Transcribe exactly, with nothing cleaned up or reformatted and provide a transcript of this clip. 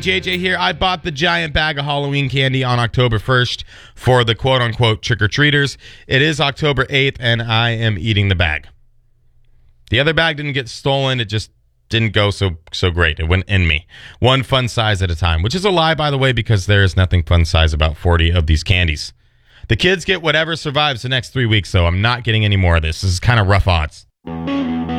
J J here. I bought the giant bag of Halloween candy on October first for the quote-unquote trick-or-treaters. It is October eighth, and I am eating the bag. The other bag didn't get stolen. It just didn't go so so great. It went in me. One fun size at a time, which is a lie, by the way, because there is nothing fun size about forty of these candies. The kids get whatever survives the next three weeks, though. I'm not getting any more of this. This is kind of rough odds.